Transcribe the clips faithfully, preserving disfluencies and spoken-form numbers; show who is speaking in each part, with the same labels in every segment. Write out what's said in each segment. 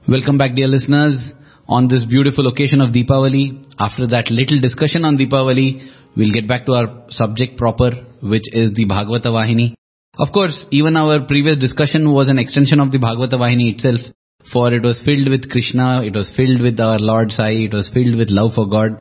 Speaker 1: Welcome back, dear listeners, on this beautiful occasion of Deepavali. After that little discussion on Deepavali, we'll get back to our subject proper, which is the Bhagavata Vahini. Of course, even our previous discussion was an extension of the Bhagavata Vahini itself, for it was filled with Krishna, it was filled with our Lord Sai, it was filled with love for God.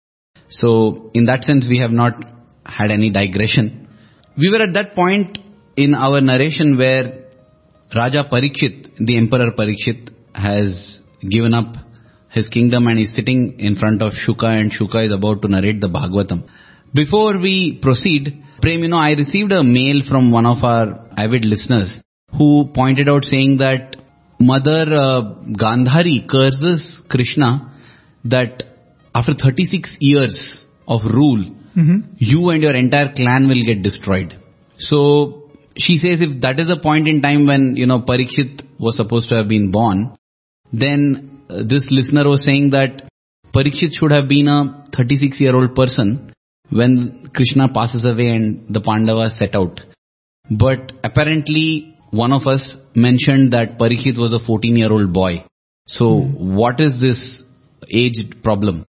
Speaker 1: So, in that sense, we have not had any digression. We were at that point in our narration where Raja Parikshit, the Emperor Parikshit, has given up his kingdom and is sitting in front of Shuka, and Shuka is about to narrate the Bhagavatam. Before we proceed, Prem, you know, I received a mail from one of our avid listeners who pointed out saying that Mother uh, Gandhari curses Krishna that after thirty-six years of rule, mm-hmm. you and your entire clan will get destroyed. So she says if that is a point in time when, you know, Parikshit was supposed to have been born, then uh, this listener was saying that Parikshit should have been a thirty-six year old person when Krishna passes away and the Pandavas set out. But apparently one of us mentioned that Parikshit was a fourteen year old boy. So mm. what is this age problem?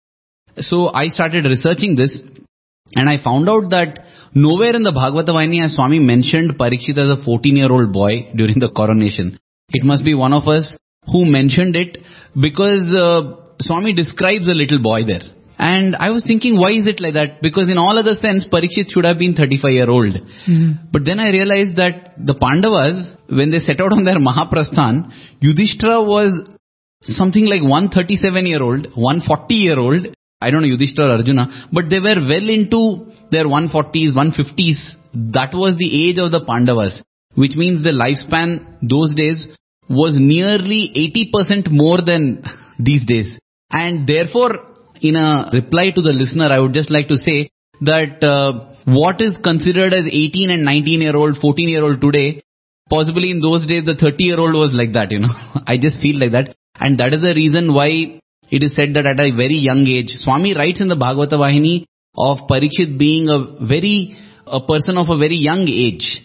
Speaker 1: So I started researching this and I found out that nowhere in the Bhagavata Vahini has Swami mentioned Parikshit as a fourteen year old boy during the coronation. It must be one of us who mentioned it, because uh, Swami describes a little boy there. And I was thinking, why is it like that? Because in all other sense, Parikshit should have been thirty-five year old. Mm-hmm. But then I realized that the Pandavas, when they set out on their Mahaprasthan, Yudhishthira was something like one thirty-seven year old, one forty year old. I don't know Yudhishthira or Arjuna, but they were well into their one forties, one fifties. That was the age of the Pandavas, which means the lifespan those days was nearly eighty percent more than these days. And therefore, in a reply to the listener, I would just like to say that uh, what is considered as eighteen and nineteen year old, fourteen year old today, possibly in those days the thirty year old was like that, you know. I just feel like that. And that is the reason why it is said that at a very young age, Swami writes in the Bhagavata Vahini of Parikshit being a very, a person of a very young age.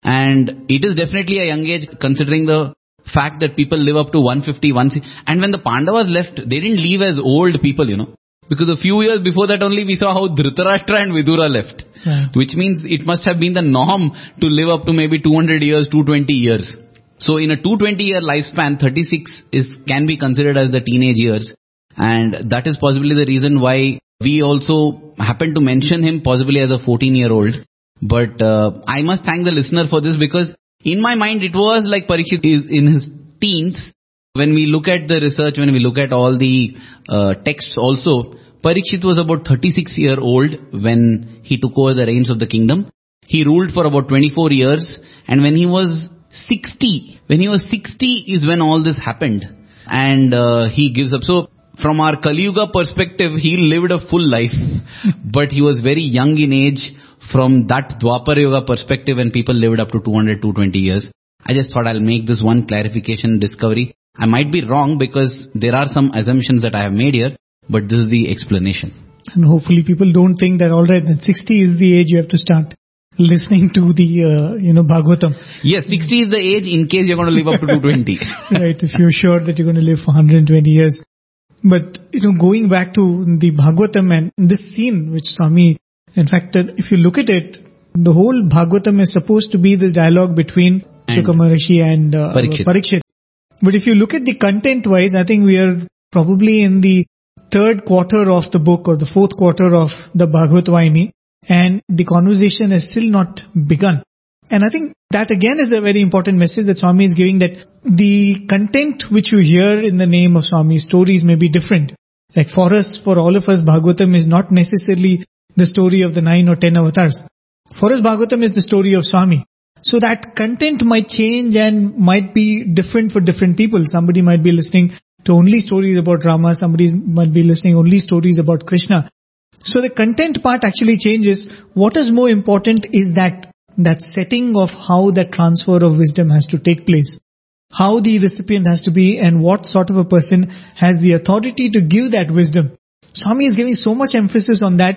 Speaker 1: And it is definitely a young age considering the fact that people live up to one fifty, one sixty. And when the Pandavas left, they didn't leave as old people, you know. Because a few years before that only we saw how Dhritarashtra and Vidura left. Right. Which means it must have been the norm to live up to maybe two hundred years, two hundred twenty years. So in a two hundred twenty year lifespan, thirty-six is can be considered as the teenage years. And that is possibly the reason why we also happen to mention him possibly as a fourteen year old. But uh, I must thank the listener for this, because in my mind it was like Parikshit is in his teens. When we look at the research, when we look at all the uh, texts also, Parikshit was about thirty-six year old when he took over the reins of the kingdom. He ruled for about twenty-four years, and when he was sixty, when he was sixty is when all this happened, and uh, he gives up. So from our Kali Yuga perspective, he lived a full life, but he was very young in age. From that Dwapara Yuga perspective, when people lived up to two hundred, two hundred twenty years, I just thought I'll make this one clarification discovery. I might be wrong because there are some assumptions that I have made here, but this is the explanation.
Speaker 2: And hopefully people don't think that alright, then sixty is the age you have to start listening to the, uh, you know, Bhagavatam.
Speaker 1: Yes, sixty is the age in case you're going to live up to two hundred twenty.
Speaker 2: Right, if you're sure that you're going to live for one hundred twenty years. But, you know, going back to the Bhagavatam and this scene which Swami, in fact, if you look at it, the whole Bhagavatam is supposed to be this dialogue between Shuka Maharishi and uh, Parikshit. Parikshit. But if you look at the content-wise, I think we are probably in the third quarter of the book or the fourth quarter of the Bhagavata Vahini, and the conversation has still not begun. And I think that again is a very important message that Swami is giving, that the content which you hear in the name of Swami's stories may be different. Like for us, for all of us, Bhagavatam is not necessarily the story of the nine or ten avatars. For us, Bhagavatam is the story of Swami. So that content might change and might be different for different people. Somebody might be listening to only stories about Rama, somebody might be listening only stories about Krishna. So the content part actually changes. What is more important is that that setting of how that transfer of wisdom has to take place, how the recipient has to be, and what sort of a person has the authority to give that wisdom. Swami is giving so much emphasis on that.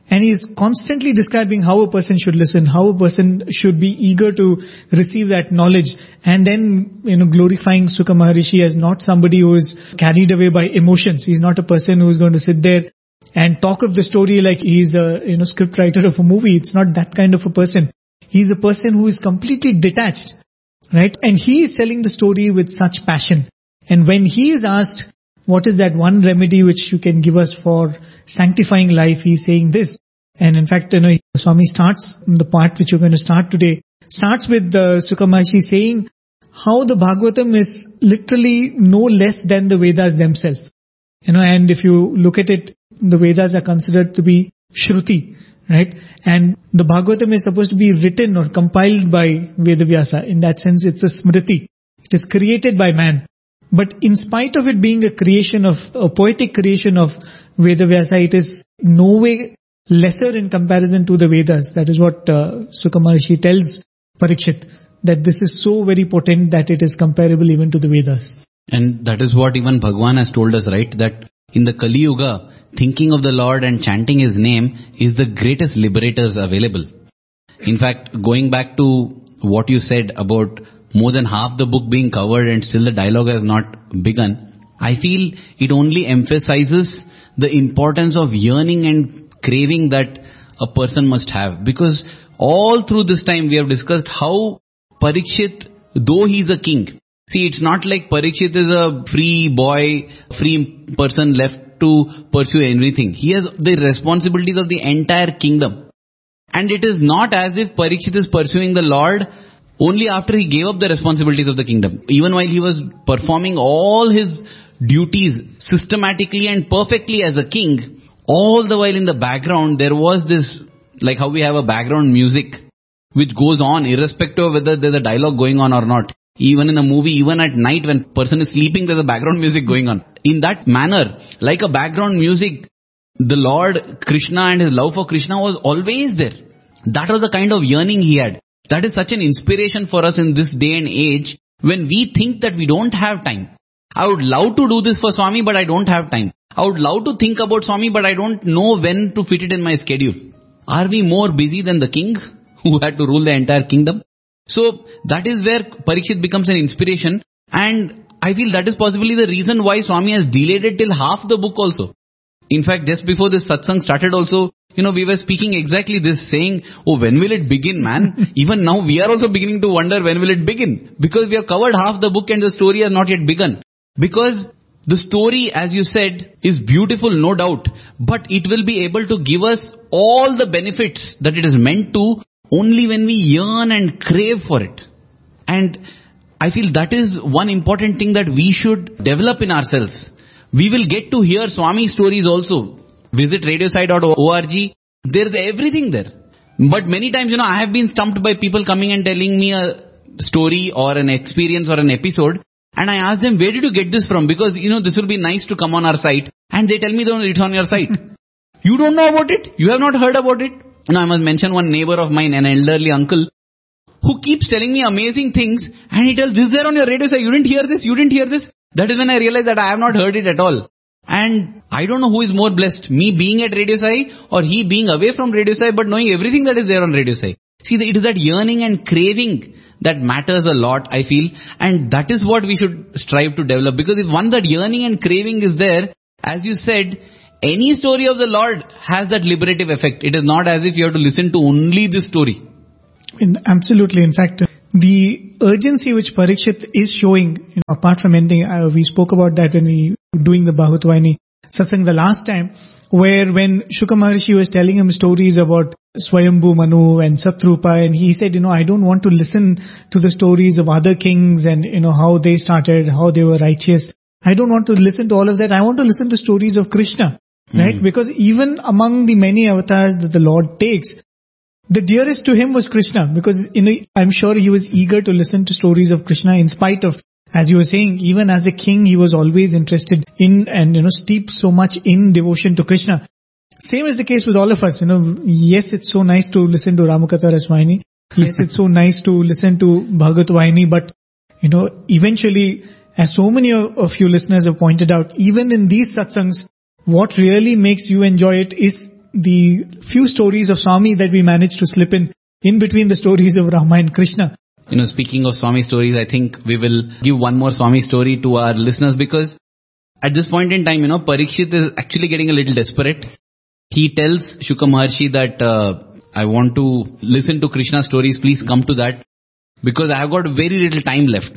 Speaker 2: And he is constantly describing how a person should listen, how a person should be eager to receive that knowledge, and then, you know, glorifying Sukha Maharishi as not somebody who is carried away by emotions. He's not a person who is going to sit there and talk of the story like he's a, you know, script writer of a movie. It's not that kind of a person. He's a person who is completely detached, right? And he is telling the story with such passion. And when he is asked, what is that one remedy which you can give us for sanctifying life? He's saying this. And in fact, you know, Swami starts the part which you're going to start today, starts with uh, Sukha Maharishi saying how the Bhagavatam is literally no less than the Vedas themselves. You know, and if you look at it, the Vedas are considered to be Shruti, right? And the Bhagavatam is supposed to be written or compiled by Vedavyasa. In that sense, it's a Smriti. It is created by man. But in spite of it being a creation of, a poetic creation of Vedavyasa, it is no way lesser in comparison to the Vedas. That is what uh, Sukha Maharishi tells Parikshit, that this is so very potent that it is comparable even to the Vedas.
Speaker 1: And that is what even Bhagwan has told us, right? That in the Kali Yuga, thinking of the Lord and chanting His name is the greatest liberators available. In fact, going back to what you said about more than half the book being covered and still the dialogue has not begun, I feel it only emphasizes the importance of yearning and craving that a person must have. Because all through this time we have discussed how Parikshit, though he is a king, see, it's not like Parikshit is a free boy, free person left to pursue everything. He has the responsibilities of the entire kingdom. And it is not as if Parikshit is pursuing the Lord only after he gave up the responsibilities of the kingdom. Even while he was performing all his duties systematically and perfectly as a king, all the while in the background there was this, like how we have a background music which goes on irrespective of whether there's a dialogue going on or not. Even in a movie, even at night when person is sleeping, there's a background music going on. In that manner, like a background music, the Lord Krishna and his love for Krishna was always there. That was the kind of yearning he had. That is such an inspiration for us in this day and age when we think that we don't have time. I would love to do this for Swami, but I don't have time. I would love to think about Swami, but I don't know when to fit it in my schedule. Are we more busy than the king who had to rule the entire kingdom? So that is where Parikshit becomes an inspiration, and I feel that is possibly the reason why Swami has delayed it till half the book also. In fact, just before this satsang started also, you know, we were speaking exactly this, saying, oh, when will it begin, man? Even now we are also beginning to wonder when will it begin, because we have covered half the book and the story has not yet begun. Because the story, as you said, is beautiful, no doubt, but it will be able to give us all the benefits that it is meant to only when we yearn and crave for it. And I feel that is one important thing that we should develop in ourselves. We will get to hear Swami stories also. Visit radiosai dot org. There's everything there. But many times, you know, I have been stumped by people coming and telling me a story or an experience or an episode. And I ask them, where did you get this from? Because, you know, this will be nice to come on our site. And they tell me, no, it's on your site. You don't know about it? You have not heard about it? You know, I must mention one neighbor of mine, an elderly uncle, who keeps telling me amazing things. And he tells, this is there on your radio site. You didn't hear this? You didn't hear this? That is when I realized that I have not heard it at all. And I don't know who is more blessed, me being at Radio Sai or he being away from Radio Sai but knowing everything that is there on Radio Sai. See, it is that yearning and craving that matters a lot, I feel. And that is what we should strive to develop. Because if one, that yearning and craving is there, as you said, any story of the Lord has that liberative effect. It is not as if you have to listen to only this story.
Speaker 2: In, absolutely. In fact, the urgency which Parikshit is showing, you know, apart from anything, uh, we spoke about that when we were doing the Bhagavatvahini satsang the last time, where when Shuka Maharishi was telling him stories about Swayambhu Manu and Satrupa, and he said, you know, I don't want to listen to the stories of other kings and, you know, how they started, how they were righteous. I don't want to listen to all of that. I want to listen to stories of Krishna, right? Mm-hmm. Because even among the many avatars that the Lord takes, the dearest to him was Krishna, because, you know, I'm sure he was eager to listen to stories of Krishna in spite of, as you were saying, even as a king, he was always interested in and, you know, steeped so much in devotion to Krishna. Same is the case with all of us, you know. Yes, it's so nice to listen to Ramakatha Raswahini. Yes, it's so nice to listen to Bhagavatvahini, but, you know, eventually, as so many of you listeners have pointed out, even in these satsangs, what really makes you enjoy it is the few stories of Swami that we managed to slip in, in between the stories of Rama and Krishna.
Speaker 1: You know, speaking of Swami stories, I think we will give one more Swami story to our listeners, because at this point in time, you know, Parikshit is actually getting a little desperate. He tells Shuka Maharshi that, uh, I want to listen to Krishna stories, please come to that, because I have got very little time left.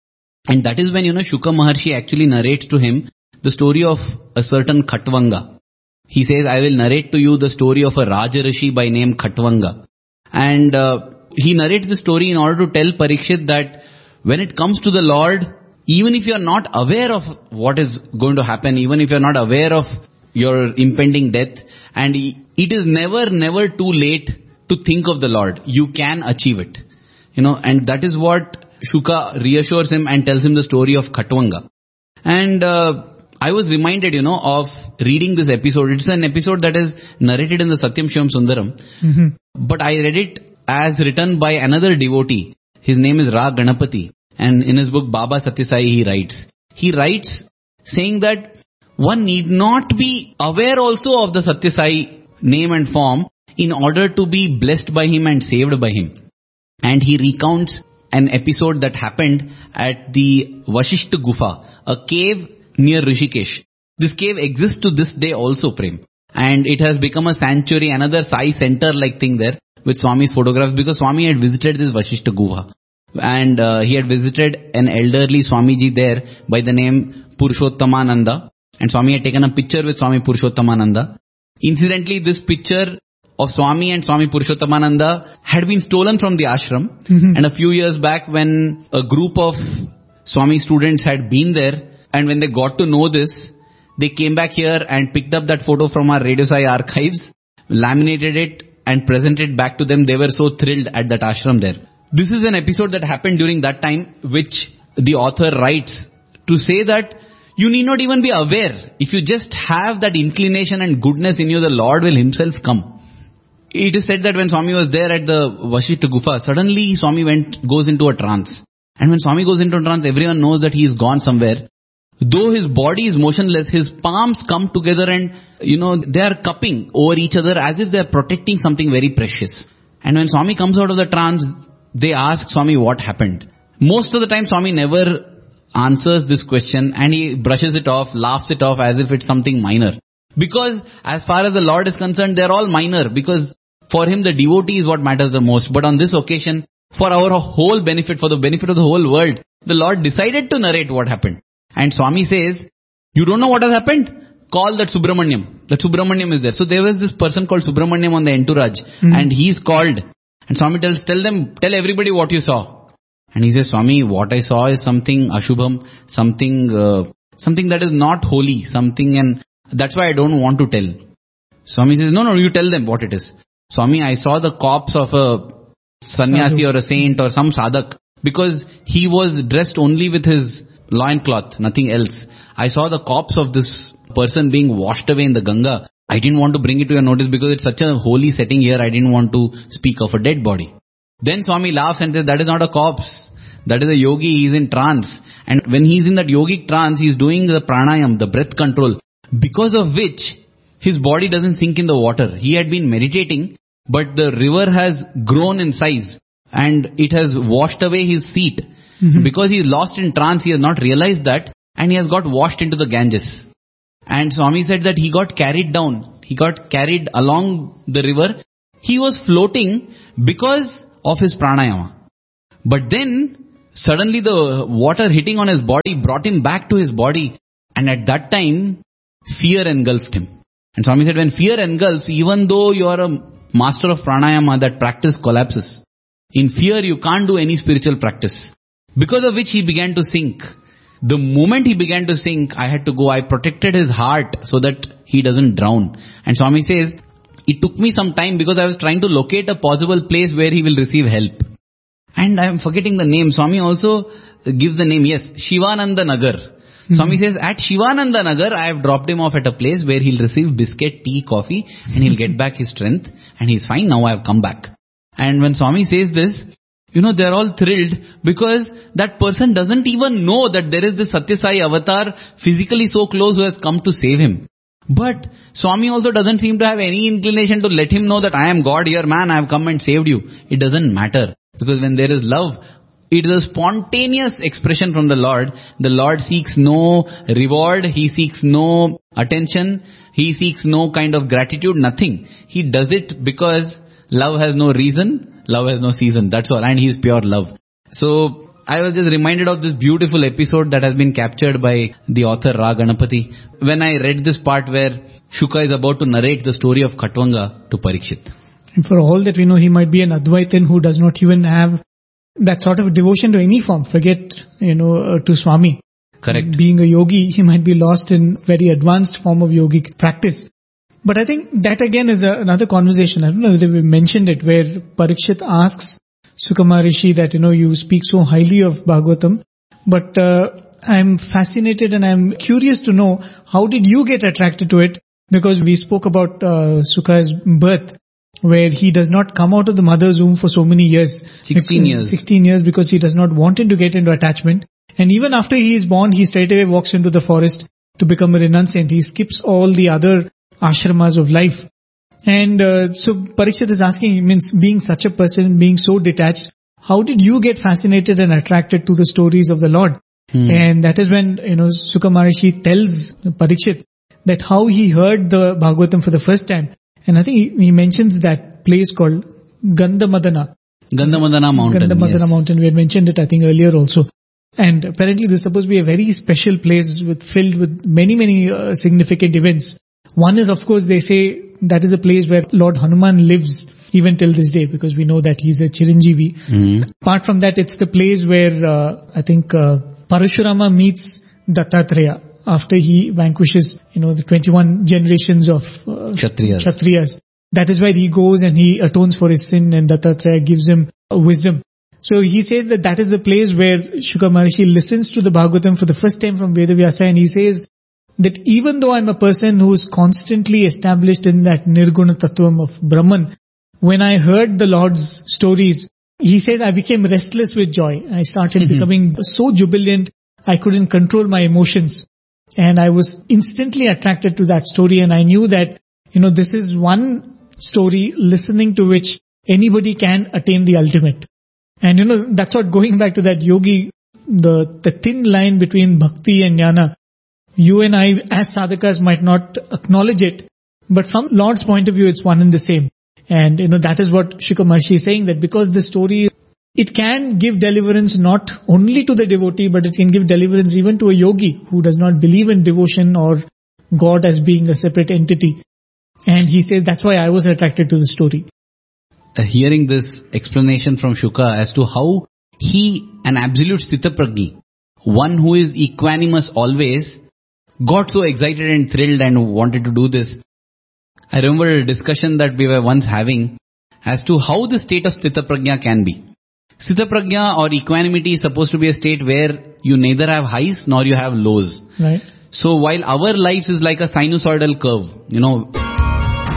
Speaker 1: And that is when, you know, Shuka Maharshi actually narrates to him the story of a certain Khatvanga. He says, I will narrate to you the story of a Rajarishi by name Khatvanga. And uh, he narrates the story in order to tell Parikshit that when it comes to the Lord, even if you are not aware of what is going to happen, even if you are not aware of your impending death, and it is never, never too late to think of the Lord. You can achieve it. You know, and that is what Shuka reassures him and tells him the story of Khatvanga. And uh, I was reminded, you know, of reading this episode. It's an episode that is narrated in the Satyam Shivam Sundaram. Mm-hmm. But I read it as written by another devotee. His name is Ra Ganapati. And in his book Baba Satyasai, he writes. He writes saying that one need not be aware also of the Satyasai name and form in order to be blessed by him and saved by him. And he recounts an episode that happened at the Vashishta Gufa, a cave near Rishikesh. This cave exists to this day also, Prem. And it has become a sanctuary, another Sai center like thing there with Swami's photographs, because Swami had visited this Vashishta Gufa. And uh, he had visited an elderly Swamiji there by the name Purushottamananda. And Swami had taken a picture with Swami Purushottamananda. Incidentally, this picture of Swami and Swami Purushottamananda had been stolen from the ashram. Mm-hmm. And a few years back, when a group of Swami students had been there, and when they got to know this, they came back here and picked up that photo from our Radio Sai archives, laminated it and presented it back to them. They were so thrilled at that ashram there. This is an episode that happened during that time, which the author writes to say that you need not even be aware. If you just have that inclination and goodness in you, the Lord will himself come. It is said that when Swami was there at the Vashishta Gufa, suddenly Swami went, goes into a trance. And when Swami goes into a trance, everyone knows that he is gone somewhere. Though his body is motionless, his palms come together and, you know, they are cupping over each other as if they are protecting something very precious. And when Swami comes out of the trance, they ask Swami what happened. Most of the time Swami never answers this question and he brushes it off, laughs it off as if it's something minor. Because as far as the Lord is concerned, they're all minor, because for him the devotee is what matters the most. But on this occasion, for our whole benefit, for the benefit of the whole world, the Lord decided to narrate what happened. And Swami says, you don't know what has happened? Call that Subramanyam. That Subramanyam is there. So there was this person called Subramanyam on the entourage, mm-hmm. and he's called. And Swami tells, tell them, tell everybody what you saw. And he says, Swami, what I saw is something Ashubham, something, uh, something that is not holy, something, and that's why I don't want to tell. Swami says, no, no, you tell them what it is. Swami, I saw the corpse of a sannyasi or a saint or some sadhak, because he was dressed only with his loincloth, nothing else. I saw the corpse of this person being washed away in the Ganga. I didn't want to bring it to your notice because it's such a holy setting here. I didn't want to speak of a dead body. Then Swami laughs and says, that is not a corpse. That is a yogi. He is in trance. And when he is in that yogic trance, he is doing the pranayam, the breath control, because of which his body doesn't sink in the water. He had been meditating, but the river has grown in size and it has washed away his feet. Mm-hmm. Because he is lost in trance, he has not realized that, and he has got washed into the Ganges. And Swami said that he got carried down. He got carried along the river. He was floating because of his pranayama. But then, suddenly the water hitting on his body brought him back to his body. And at that time, fear engulfed him. And Swami said, when fear engulfs, even though you are a master of pranayama, that practice collapses. In fear, you can't do any spiritual practice. Because of which he began to sink. The moment he began to sink, I had to go. I protected his heart so that he doesn't drown. And Swami says, it took me some time because I was trying to locate a possible place where he will receive help. And I am forgetting the name. Swami also gives the name, yes, Shivananda Nagar. Mm-hmm. Swami says, at Shivananda Nagar, I have dropped him off at a place where he'll receive biscuit, tea, coffee, and he'll get back his strength. And he's fine. Now I have come back. And when Swami says this, you know, they're all thrilled because that person doesn't even know that there is this Satyasai avatar physically so close who has come to save him. But Swami also doesn't seem to have any inclination to let him know that I am God here, man, I have come and saved you. It doesn't matter. Because when there is love, it is a spontaneous expression from the Lord. The Lord seeks no reward. He seeks no attention. He seeks no kind of gratitude, nothing. He does it because love has no reason. Love has no season. That's all. And He is pure love. So I was just reminded of this beautiful episode that has been captured by the author Ra Ganapati. When I read this part where Shuka is about to narrate the story of Khatvanga to Parikshit.
Speaker 2: And for all that we know, he might be an Advaitin who does not even have that sort of devotion to any form. Forget, you know, uh, to Swami.
Speaker 1: Correct.
Speaker 2: Being a yogi, he might be lost in very advanced form of yogic practice. But I think that again is a, another conversation. I don't know whether we mentioned it, where Parikshit asks Shuka Maharishi that, you know, you speak so highly of Bhagavatam, but uh, I'm fascinated and I'm curious to know, how did you get attracted to it? Because we spoke about uh, Shuka's birth, where he does not come out of the mother's womb for so many years.
Speaker 1: sixteen years.
Speaker 2: sixteen years, because he does not want him to get into attachment. And even after he is born, he straight away walks into the forest to become a renunciant. He skips all the other ashramas of life. And uh, so Parikshit is asking, means being such a person, being so detached, how did you get fascinated and attracted to the stories of the Lord? Hmm. And that is when, you know, Shuka Maharishi tells Parikshit that how he heard the Bhagavatam for the first time. And I think he, he mentions that place called Gandhamadana.
Speaker 1: Gandhamadana mountain.
Speaker 2: Gandhamadana
Speaker 1: yes.
Speaker 2: mountain. We had mentioned it, I think, earlier also. And apparently this is supposed to be a very special place with filled with many, many uh, significant events. One is, of course, they say that is a place where Lord Hanuman lives even till this day, because we know that he's a Chiranjeevi. Mm-hmm. Apart from that, it's the place where uh, I think uh, Parashurama meets Dattatreya after he vanquishes, you know, the twenty-one generations of uh,
Speaker 1: Kshatriyas.
Speaker 2: Kshatriyas. That is where he goes and he atones for his sin, and Dattatreya gives him uh, wisdom. So he says that that is the place where Shuka Maharishi listens to the Bhagavatam for the first time from Vedavyasa, and he says that even though I'm a person who is constantly established in that Nirguna Tattvam of Brahman, when I heard the Lord's stories, he says I became restless with joy. I started mm-hmm. becoming so jubilant, I couldn't control my emotions. And I was instantly attracted to that story, and I knew that, you know, this is one story listening to which anybody can attain the ultimate. And you know, that's what, going back to that yogi, the, the thin line between bhakti and jnana, you and I as sadhakas might not acknowledge it, but from Lord's point of view, it's one and the same. And you know, that is what Shuka Maharishi is saying, that because the story, it can give deliverance not only to the devotee, but it can give deliverance even to a yogi who does not believe in devotion or God as being a separate entity. And he says, that's why I was attracted to the story.
Speaker 1: Uh, hearing this explanation from Shuka as to how he, an absolute Sthitaprajni, one who is equanimous always, got so excited and thrilled and wanted to do this. I remember a discussion that we were once having as to how the state of Sthitaprajna can be. Sthitaprajna or equanimity is supposed to be a state where you neither have highs nor you have lows.
Speaker 2: Right.
Speaker 1: So while our lives is like a sinusoidal curve, you know,